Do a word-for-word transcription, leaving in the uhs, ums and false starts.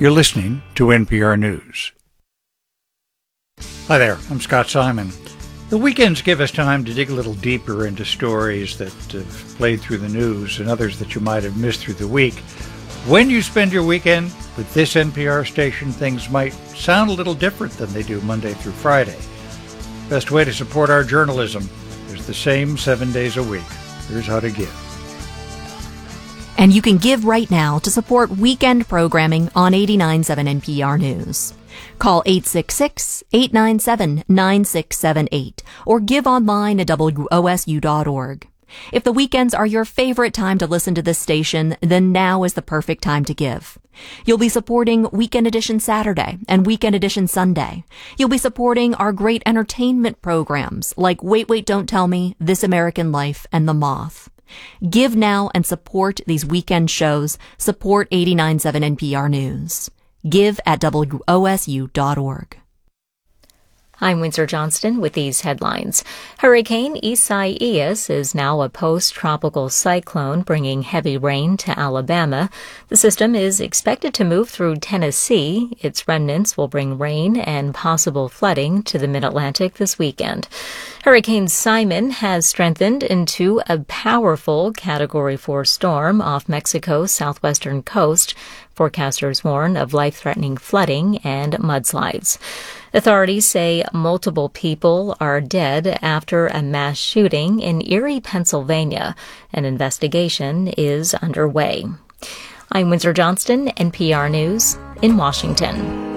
You're listening to N P R News. Hi there, I'm Scott Simon. The weekends give us time to dig a little deeper into stories that have played through the news and others that you might have missed through the week. When you spend your weekend with this N P R station, things might sound a little different than they do Monday through Friday. Best way to support our journalism is the same seven days a week. Here's how to give. And you can give right now to support weekend programming on eighty-nine point seven N P R News. Call eight six six, eight nine seven, nine six seven eight or give online at W O S U dot org. If the weekends are your favorite time to listen to this station, then now is the perfect time to give. You'll be supporting Weekend Edition Saturday and Weekend Edition Sunday. You'll be supporting our great entertainment programs like Wait, Wait, Don't Tell Me, This American Life, and The Moth. Give now and support these weekend shows. Support eighty-nine point seven N P R News. Give at W O S U dot org. I'm Windsor Johnston with these headlines. Hurricane Isaias is now a post-tropical cyclone bringing heavy rain to Alabama. The system is expected to move through Tennessee. Its remnants will bring rain and possible flooding to the mid-Atlantic this weekend. Hurricane Simon has strengthened into a powerful Category four storm off Mexico's southwestern coast. Forecasters warn of life-threatening flooding and mudslides. Authorities say multiple people are dead after a mass shooting in Erie, Pennsylvania. An investigation is underway. I'm Windsor Johnston, N P R News in Washington.